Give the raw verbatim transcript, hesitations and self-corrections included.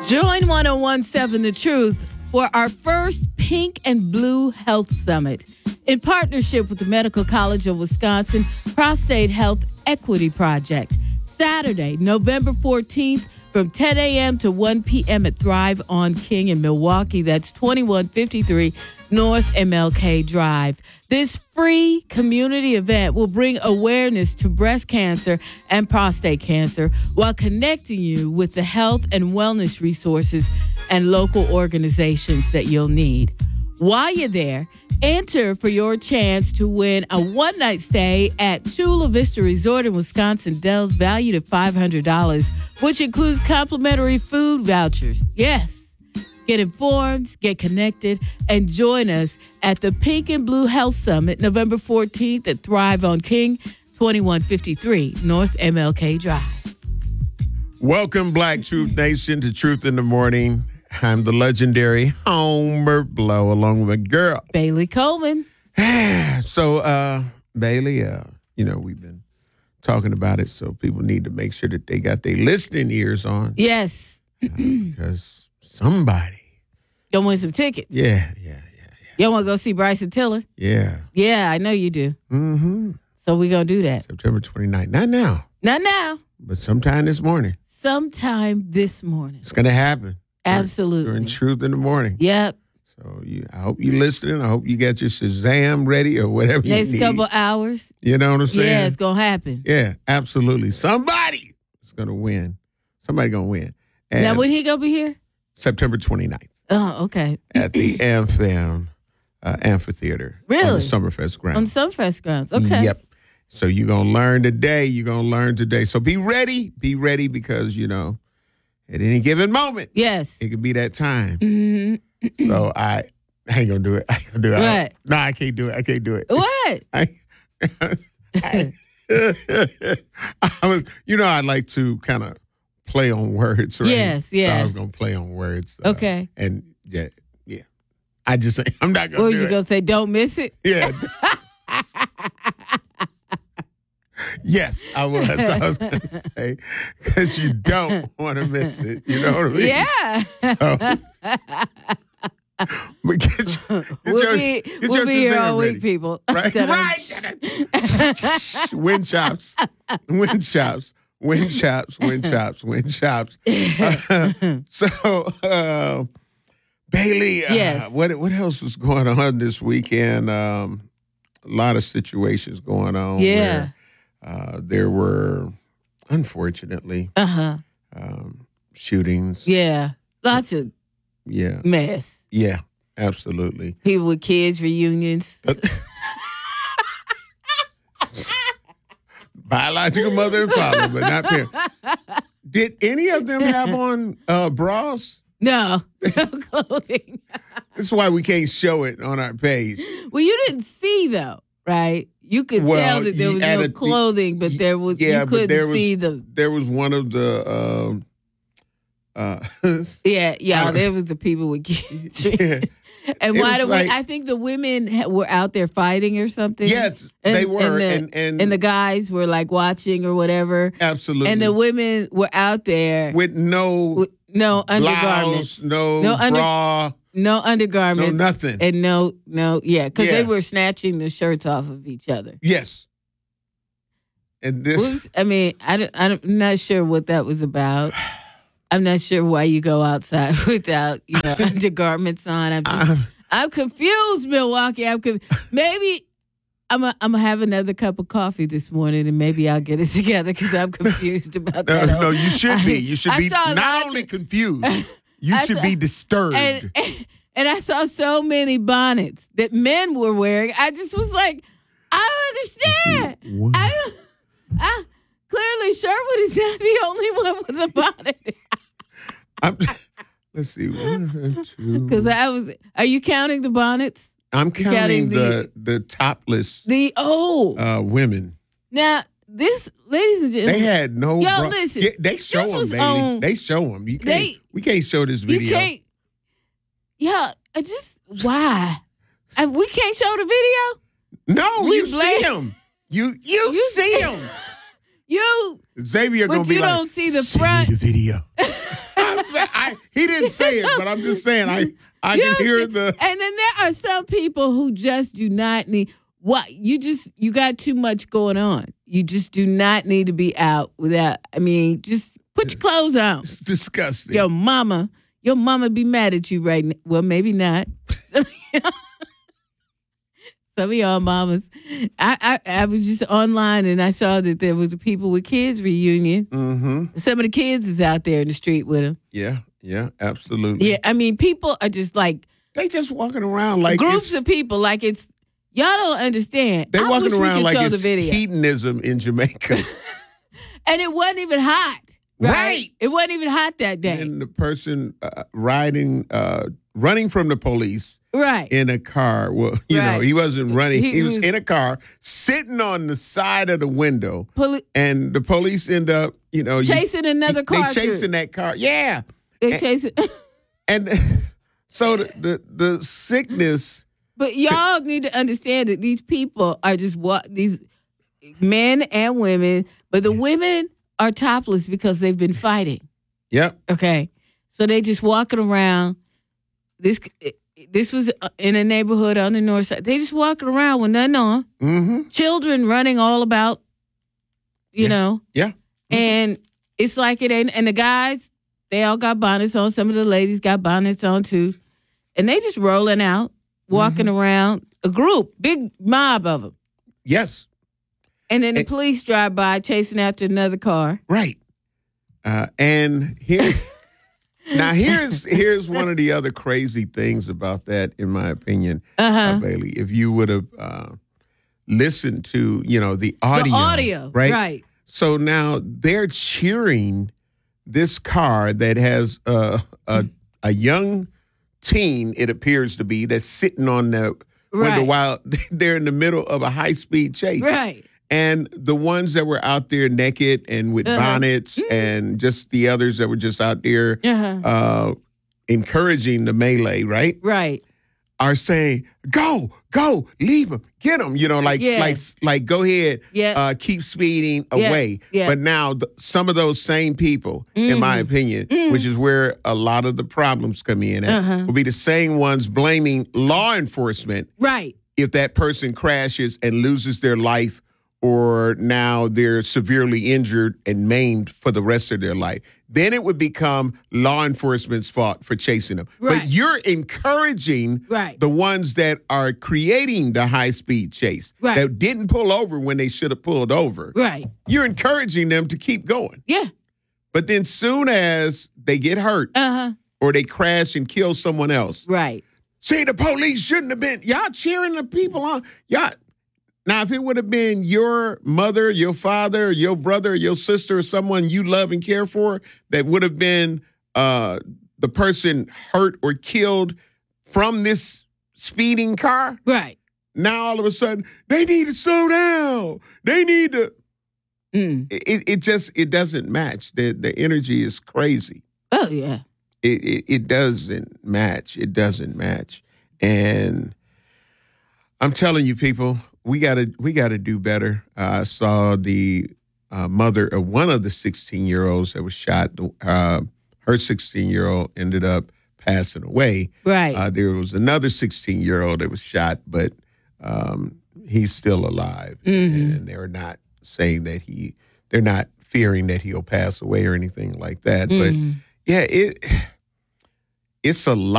Join one oh one point seven The Truth for our first Pink and Blue Health Summit in partnership with the Medical College of Wisconsin Prostate Health Equity Project. Saturday, November fourteenth from ten a.m. to one p.m. at Thrive on King in Milwaukee. That's twenty-one fifty-three North M L K Drive. This free community event will bring awareness to breast cancer and prostate cancer while connecting you with the health and wellness resources and local organizations that you'll need. While you're there, enter for your chance to win a one-night stay at Chula Vista Resort in Wisconsin Dells, valued at five hundred dollars, which includes complimentary food vouchers. Yes. Get informed, get connected, and join us at the Pink and Blue Health Summit, November fourteenth at Thrive on King, twenty-one fifty-three North M L K Drive. Welcome, Black Truth Nation, to Truth in the Morning. I'm the legendary Homer Blow, along with my girl, Bailey Coleman. so, uh, Bailey, uh, you know, we've been talking about it, so people need to make sure that they got their listening ears on. Yes. Uh, because somebody. Don't win some tickets. Yeah, yeah, yeah, yeah. You want to go see Bryson Tiller? Yeah. Yeah, I know you do. Mm-hmm. So we're going to do that. September twenty-ninth. Not now. Not now. But sometime this morning. Sometime this morning. It's going to happen. Absolutely. During Truth in the Morning. Yep. So you, I hope you're listening. I hope you got your Shazam ready or whatever you Next need. couple hours. You know what I'm saying? Yeah, it's going to happen. Yeah, absolutely. Somebody is going to win. Somebody going to win. And now, when he going to be here? September twenty-ninth. Oh, okay. At the Ampham uh, Amphitheater. Really? On the Summerfest grounds. On Summerfest grounds. Okay. Yep. So you're going to learn today. You're going to learn today. So be ready. Be ready because, you know, at any given moment. Yes. It could be that time. Mm-hmm. So I, I ain't going to do it. I ain't going to do it. What? No, I can't do it. I can't do it. What? I, I, I was, you know, I like to kind of play on words, right? Yes, yeah. So I was going to play on words. Uh, Okay. And yeah, yeah. I just, I'm not going to do What was it. you going to say? Don't miss it? Yeah. Yes, I was. I was going to say, because you don't want to miss it. You know what I mean? Yeah. So, but get your, get we'll your, be, get we'll your be here Shazam all ready. week, people. Right? Right. Wind chops. Wind chops. Wind chops. Wind chops. Wind chops. Uh, so, uh, Bailey, uh, Yes. what what else was going on this weekend? Um, a lot of situations going on. Yeah. Where, uh, there were, unfortunately, Uh-huh. um, shootings. Yeah. Lots of Yeah. mess. Yeah. Absolutely. People with kids, reunions. Biological mother and father, but not parent. Did any of them have on uh, bras? No. No clothing. That's why we can't show it on our page. Well, you didn't see, though, right? You could Well, tell that there you was no added- clothing, but there was Yeah, you but couldn't there was see the there was one of the um, uh, yeah yeah I- there was the people with kids. yeah. And It why was do like- we? I think the women ha- were out there fighting or something. Yes, they were, and the, and- and- and the guys were like watching or whatever. Absolutely. And the women were out there with no with no undergarments, blouse, no, no under, bra, no undergarments, no nothing. and no no yeah, because Yeah. they were snatching the shirts off of each other. Yes. And this, Oops, I mean, I don't, I don't, I'm not sure what that was about. I'm not sure why you go outside without you know undergarments on. I'm just. I'm- I'm confused, Milwaukee. I'm conf- maybe I'm a, I'm gonna have another cup of coffee this morning, and maybe I'll get it together because I'm confused about no, that. no, you should be. You should I be saw not lots only of- confused, you I should saw- be disturbed. and, and I saw so many bonnets that men were wearing. I just was like, I don't understand. What? I don't. I, clearly, Sherwood is not the only one with a bonnet. I'm, let's see, one, two. Because I was. Are you counting the bonnets? I'm counting counting the- the the topless The oh. uh, women. Now this, ladies and gentlemen, They had no. Yo, bra- listen, Yeah, they show this them, was Bailey. on- They show them. You can't. They- we can't show this you video. can't. Yeah, I just why? I, we can't show the video. No, we you blame- see them. You you, You- see them. You, Xavier But gonna be you like, don't see the "Send me front." the video. I, I, he didn't say it, but I'm just saying I I You can hear see- the. And then there are some people who just do not need what you just you got too much going on. You just do not need to be out without. I mean, just put your clothes on. It's disgusting. Your mama, your mama be mad at you right now. Well, maybe not. Some of y'all, some of y'all mamas. I, I I was just online and I saw that there was a people with kids reunion. Mm-hmm. Some of the kids is out there in the street with them. Yeah, yeah, absolutely. Yeah, I mean, people are just like They just walking around like groups it's, of people, like it's y'all don't understand. They're I walking wish we around could like show it's the video. hedonism in Jamaica. And it wasn't even hot. Right? Right. It wasn't even hot that day. And the person uh, riding, uh, running from the police Right. in a car. Well, you know, Right. he wasn't running. He, He was, was- in a car, sitting on the side of the window, Poli- and the police end up, you know, you- chasing another car. They chasing that car. Yeah. They chasing. And so the, the the sickness. But y'all need to understand that these people are just what these men and women, but the women are topless because they've been fighting. Yep. Okay, so they just walking around. This this was in a neighborhood on the north side. They just walking around with nothing on. Mm-hmm. Children running all about, you Yeah. know. Yeah. And it's like it ain't. And the guys, they all got bonnets on. Some of the ladies got bonnets on too, and they just rolling out, walking Mm-hmm. around. A group, big mob of them. Yes. And then the And- police drive by chasing after another car. Right. Uh, and here, now here's here's one of the other crazy things about that, in my opinion, Uh-huh. uh, Bailey. If you would have uh, listened to, you know, the audio, The audio, right? right. So now they're cheering this car that has uh, a a young teen, it appears to be, that's sitting on the window Right. while they're in the middle of a high speed chase. Right. And the ones that were out there naked and with Uh-huh. bonnets, and just the others that were just out there Uh-huh. uh, encouraging the melee, right, Right. are saying, "Go, go, leave him, get him." You know, like, Yeah. like, like, go ahead, Yeah. uh, keep speeding Yeah. away. Yeah. But now, the, some of those same people, in my opinion, which is where a lot of the problems come in, at, Mm-hmm. Uh-huh. will be the same ones blaming law enforcement Right. if that person crashes and loses their life, or now they're severely injured and maimed for the rest of their life. Then it would become law enforcement's fault for chasing them. Right. But you're encouraging Right. the ones that are creating the high-speed chase, Right. that didn't pull over when they should have pulled over. Right. You're encouraging them to keep going. Yeah. But then soon as they get hurt Uh-huh. or they crash and kill someone else, Right. see, the police shouldn't have been. Y'all cheering the people on. Y'all. Now, if it would have been your mother, your father, your brother, your sister, or someone you love and care for that would have been uh, the person hurt or killed from this speeding car, Right. now all of a sudden they need to slow down. They need to. Mm. It, it just it doesn't match. The the energy is crazy. Oh, yeah. It, it it doesn't match. It doesn't match. And I'm telling you, people, we gotta we gotta do better. Uh, I saw the uh, mother of one of the sixteen year olds that was shot. Uh, her sixteen year old ended up passing away. Right. Uh, there was another sixteen year old that was shot, but um, he's still alive, Mm-hmm. and they're not saying that he. They're not fearing that he'll pass away or anything like that. Mhm. But yeah, it it's a lot.